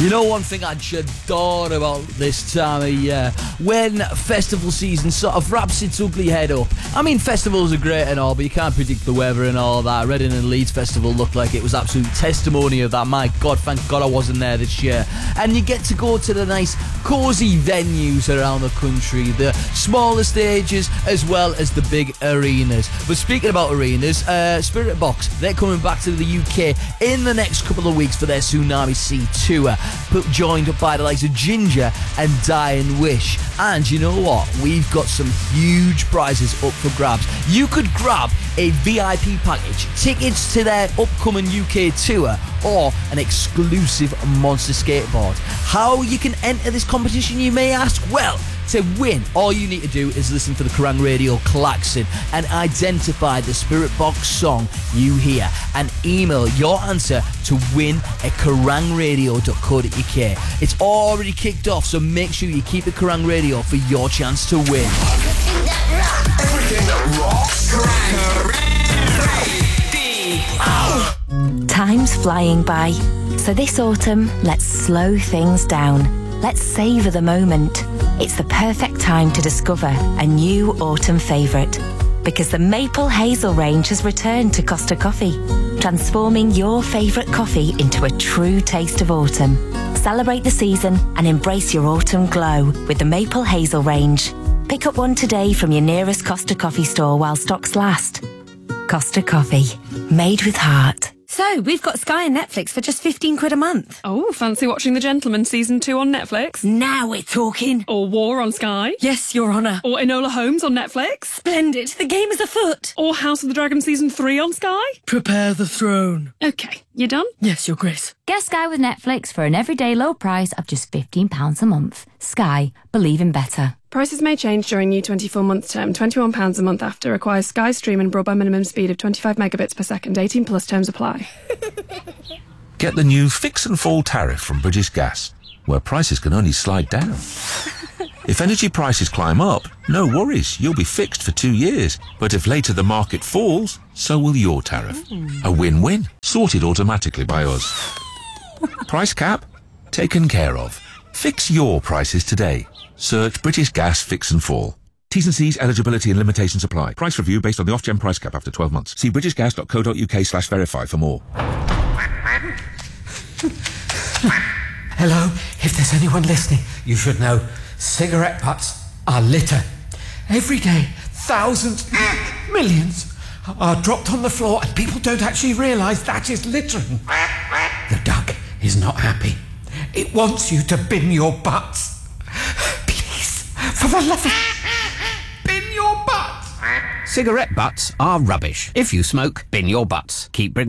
You know one thing I adore about this time of year? When festival season sort of wraps its ugly head up. I mean, festivals are great and all, but you can't predict the weather and all that. Reading and Leeds Festival looked like it was absolute testimony of that. My God, thank God I wasn't there this year. And you get to go to the nice, cosy venues around the country, the smaller stages as well as the big arenas. But speaking about arenas, Spirit Box, they're coming back to the UK in the next couple of weeks for their Tsunami Sea tour, joined by the likes of Ginger and Dying Wish. And you know what? We've got some huge prizes up for grabs. You could grab a VIP package, tickets to their upcoming UK tour, or an exclusive monster skateboard. How you can enter this competition, you may ask? Well, to win, all you need to do is listen for the Kerrang Radio klaxon and identify the Spirit Box song you hear and email your answer to win@kerrangradio.co.uk. It's already kicked off, so make sure you keep it Kerrang Radio for your chance to win. Everything that rocks. Time's flying by, so this autumn, let's slow things down. Let's savour the moment. It's the perfect time to discover a new autumn favourite, because the Maple Hazel range has returned to Costa Coffee, transforming your favourite coffee into a true taste of autumn. Celebrate the season and embrace your autumn glow with the Maple Hazel range. Pick up one today from your nearest Costa Coffee store while stocks last. Costa Coffee, made with heart. So, we've got Sky and Netflix for just 15 quid a month. Oh, fancy watching The Gentleman Season 2 on Netflix? Now we're talking. Or War on Sky? Yes, Your Honour. Or Enola Holmes on Netflix? Splendid. The game is afoot. Or House of the Dragon Season 3 on Sky? Prepare the throne. OK, you done? Yes, Your Grace. Get Sky with Netflix for an everyday low price of just £15 a month. Sky, believe in better. Prices may change during new 24-month term. £21 a month after. Requires Sky Stream and broadband minimum speed of 25 megabits per second. 18 plus terms apply. Get the new Fix and Fall tariff from British Gas, where prices can only slide down. If energy prices climb up, no worries, you'll be fixed for 2 years. But if later the market falls, so will your tariff. A win-win, sorted automatically by us. Price cap? Taken care of. Fix your prices today. Search British Gas Fix and Fall. T's and C's, eligibility and limitations apply. Price review based on the off-gen price cap after 12 months. See britishgas.co.uk/verify for more. Hello, if there's anyone listening, you should know cigarette butts are litter. Every day, thousands, millions are dropped on the floor and people don't actually realise that is littering. The duck is not happy. It wants you to bin your butts. Please, for the love of... bin your butts. Cigarette butts are rubbish. If you smoke, bin your butts. Keep Britain